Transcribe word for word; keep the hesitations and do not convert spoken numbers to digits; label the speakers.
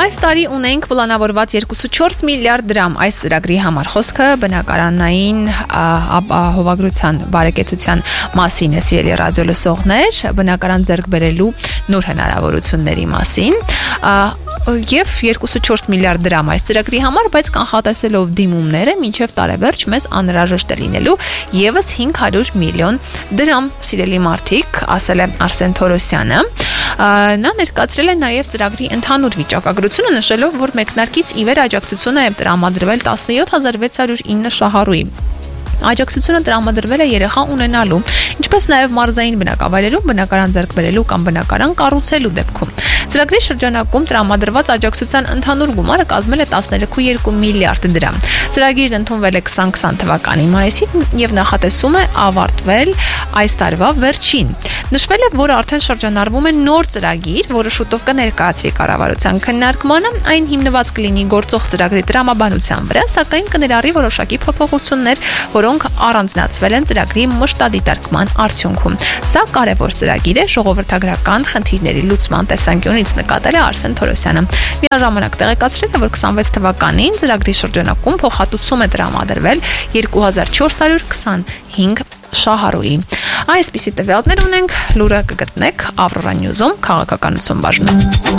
Speaker 1: Այս տարի ունենք պլանավորված երկու կόμma չորս միլիարդ դրամ այս ծրագրի համար խոսքը բնակարանային ապահովագրության բարեկեցության մասին է, սիրելի ռադիոլսողներ, բնակարան ձեռք բերելու նոր հնարավորությունների մասին եւ երկու կόμma չորս միլիարդ դրամ այս ծրագրի համար, բայց կանխատեսելով դիմումները մինչեւ տարեվերջ մեզ անհրաժեշտ է լինելու եւս հինգ հարյուր միլիոն դրամ, սիրելի մարդիկ, ասել է Արսեն Թորոսյանը։ Նա ներկայացրել է նաև ծրագրի ընդհանուր վիճակագրությունը, նշելով, որ մեկնարկից ի վեր աջակցությունը է տրամադրվել տասնյոթ հազար վեց հարյուր ինը շահառուի։ Աջակցությունը տրամադրվել է երեխա ունենալու, ինչպես նաև մարզային բնակավայրերում բնակարան ձեռք բերելու կամ բնակարան կառուցելու դեպքում։ Ծրագրի շրջանակում տրամադրված աջակցության ընդհանուր գումարը կազմել է տասներեք կόμma երկու միլիարդ դրամ։ Ծրագիրն ընդունվել է քսան քսան թվականի մայիսին եւ նախատեսում է ավարտվել այս տարվա վերջին։ Նշվել է, որ արդեն շրջանառվում է նոր ծրագիր, որը շուտով կներկայացվի կառավարության քննարկմանը, այն հիմնված կլինի գործող ծրագրի տրամաբանության վրա, սակայն կներառի որոշակի փոփոխություններ, որոնք առանձնացվել են ծրագրի մշտադիտարկման արդյունքում։ Սա կարևոր ծրագիր է ժողովրդագրական խնդիրների լուծման տեսանկյունից, նկատել է Արսեն Թորոսյանը։ Միաժամանակ տեղեկացրել է, որ քսանվեց թվականին ծրագրի շրջանակում փոխհատուցում է տրամադրվել երկու հազար չորս հարյուր քսանհինգ շահառուի։ Այսպիսի տվյալներ ունենք, լուրը կգտնեք Aurora News-ում քաղաքականություն բաժնում։